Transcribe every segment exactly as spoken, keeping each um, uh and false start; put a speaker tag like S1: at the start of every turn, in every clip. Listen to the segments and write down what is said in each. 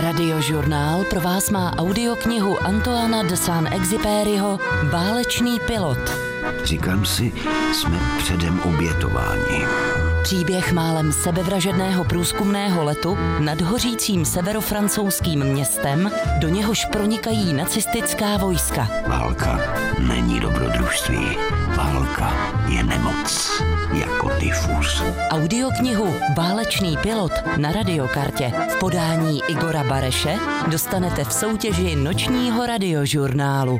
S1: Radiožurnál pro vás má audioknihu Antoana de Saint-Exupéryho Válečný pilot.
S2: Říkám si, jsme předem obětováni.
S1: Příběh málem sebevražedného průzkumného letu nad hořícím severofrancouzským městem, do něhož pronikají nacistická vojska.
S2: Válka není dobrodružství. Válka je nemoc, jako tyfus.
S1: Audioknihu Válečný pilot na radiokartě v podání Igora Bareše dostanete v soutěži nočního radiožurnálu.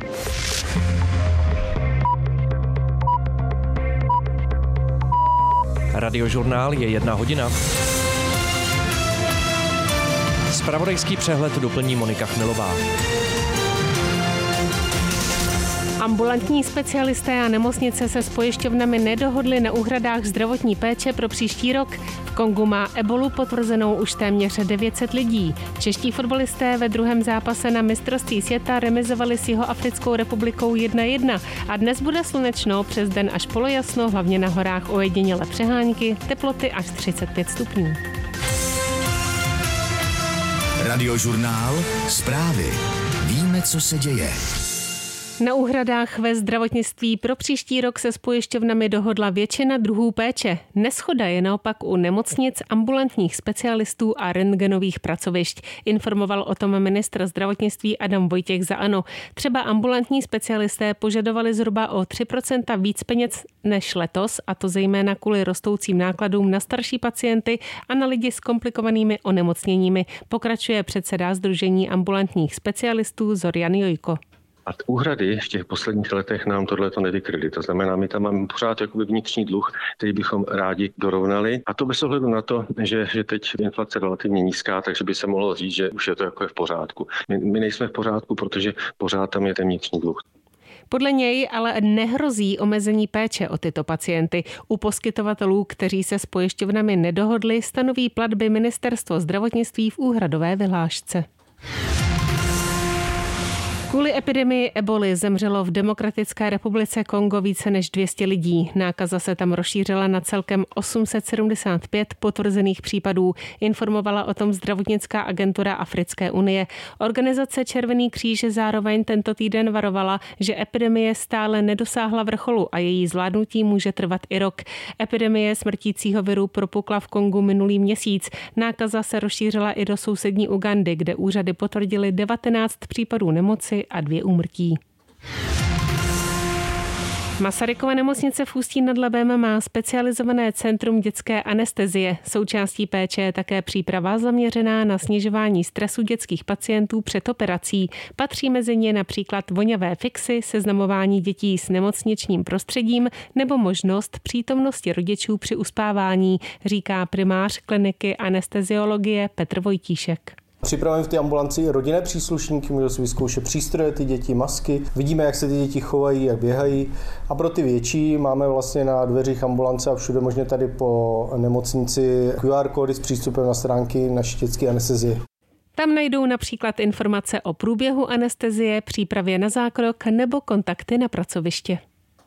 S3: Radiožurnál je jedna hodina. Zpravodajský přehled doplní Monika Chmelová.
S4: Ambulantní specialisté a nemocnice se s pojišťovnami nedohodli na úhradách zdravotní péče pro příští rok. V Kongu má ebolu potvrzenou už téměř devět set lidí. Čeští fotbalisté ve druhém zápase na mistrovství světa remizovali s Jihoafrickou republikou jedna jedna a dnes bude slunečno, přes den až polojasno, hlavně na horách ojediněle přehánky, teploty až třicet pět stupňů.
S5: Radiožurnál, zprávy. Víme, co se děje.
S4: Na úhradách ve zdravotnictví pro příští rok se s pojišťovnami dohodla většina druhů péče. Neshoda je naopak u nemocnic, ambulantních specialistů a rentgenových pracovišť. Informoval o tom ministr zdravotnictví Adam Vojtěch za ANO. Třeba ambulantní specialisté požadovali zhruba o tři procenta víc peněz než letos, a to zejména kvůli rostoucím nákladům na starší pacienty a na lidi s komplikovanými onemocněními, pokračuje předseda Sdružení ambulantních specialistů Zorian Jojko.
S6: A úhrady v těch posledních letech nám tohleto nevykryly. To znamená, my tam máme pořád jakoby vnitřní dluh, který bychom rádi dorovnali. A to bez ohledu na to, že, že teď inflace relativně nízká, takže by se mohlo říct, že už je to jako v pořádku. My, my nejsme v pořádku, protože pořád tam je ten vnitřní dluh.
S4: Podle něj ale nehrozí omezení péče o tyto pacienty. U poskytovatelů, kteří se s pojišťovnami nedohodli, stanoví platby Ministerstvo zdravotnictví v úhradové vyhlášce. Kvůli epidemii eboly zemřelo v Demokratické republice Kongo více než dvě stě lidí. Nákaza se tam rozšířila na celkem osm set sedmdesát pět potvrzených případů. Informovala o tom zdravotnická agentura Africké unie. Organizace Červený kříž zároveň tento týden varovala, že epidemie stále nedosáhla vrcholu a její zvládnutí může trvat i rok. Epidemie smrtícího viru propukla v Kongu minulý měsíc. Nákaza se rozšířila i do sousední Ugandy, kde úřady potvrdily devatenáct případů nemoci a dvě úmrtí. Masarykova nemocnice v Ústí nad Labem má specializované centrum dětské anestezie. Součástí péče je také příprava zaměřená na snižování stresu dětských pacientů před operací. Patří mezi ně například voňavé fixy, seznamování dětí s nemocničním prostředím nebo možnost přítomnosti rodičů při uspávání, říká primář kliniky anesteziologie Petr Vojtíšek.
S7: Připravujeme v té ambulanci i rodinné příslušníky, můžou si vyzkoušet přístroje, ty děti, masky. Vidíme, jak se ty děti chovají, jak běhají. A pro ty větší máme vlastně na dveřích ambulance a všude možně tady po nemocnici Q R kódy s přístupem na stránky naší dětské anestezie.
S4: Tam najdou například informace o průběhu anestezie, přípravě na zákrok nebo kontakty na pracoviště.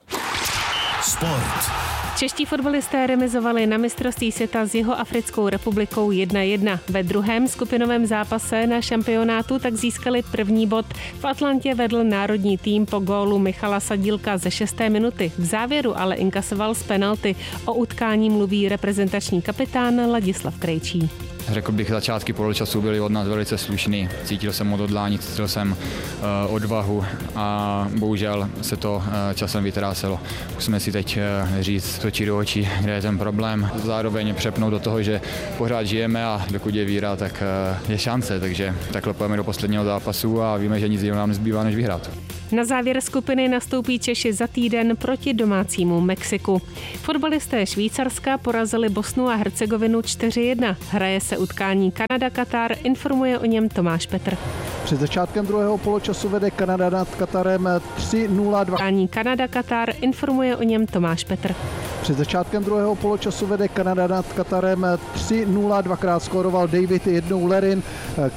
S5: Sport.
S4: Čeští fotbalisté remizovali na mistrovství světa s Jihoafrickou republikou jedna jedna. Ve druhém skupinovém zápase na šampionátu tak získali první bod. V Atlantě vedl národní tým po gólu Michala Sadílka ze šesté minuty. V závěru ale inkasoval z penalty. O utkání mluví reprezentační kapitán Ladislav Krejčí.
S8: Řekl bych, začátky poločasu byly od nás velice slušný. Cítil jsem odhodlání, cítil jsem uh, odvahu a bohužel se to uh, časem vytráselo. Musíme si teď uh, říct oči do očí, kde je ten problém. Zároveň přepnout do toho, že pořád žijeme a dokud je víra, tak uh, je šance. Takže takhle pojeme do posledního zápasu a víme, že nic jiného nám nezbývá, než vyhrát.
S4: Na závěr skupiny nastoupí Češi za týden proti domácímu Mexiku. Fotbalisté Švýcarska porazili Bosnu a Hercegovinu čtyři jedna. Hraje se utkání Kanada-Katar, informuje o něm Tomáš Petr.
S9: Před začátkem druhého poločasu vede Kanada nad Katarem tři nula dva.
S4: Utkání Kanada-Katar, informuje o něm Tomáš Petr.
S9: Před začátkem druhého poločasu vede Kanada nad Katarem tři nula, dvakrát skóroval David, jednou Lerin.